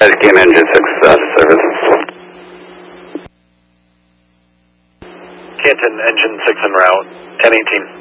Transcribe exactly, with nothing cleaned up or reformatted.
Canton Engine six uh, service. Canton Engine six en route, ten eighteen.